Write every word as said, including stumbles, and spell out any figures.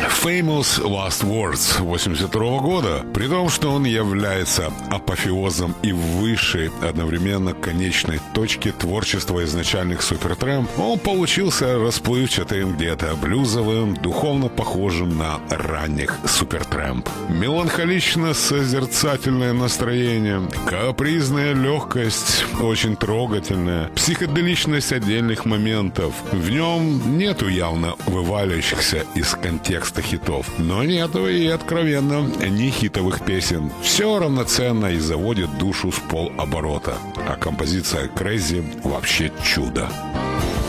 Famous Last Words восемьдесят второго года, при том, что он является апофеозом и высшей одновременно конечной точки творчества изначальных Supertramp, он получился расплывчатым, где-то блюзовым, духовно похожим на ранних Supertramp. Меланхолично-созерцательное настроение, капризная легкость, очень трогательная, психоделичность отдельных моментов. В нем нету явно вываливающихся из контекста хитов, но нету и откровенно не хитовых песен. Все равноценно и заводит душу с полоборота. А композиция Crazy вообще чудо.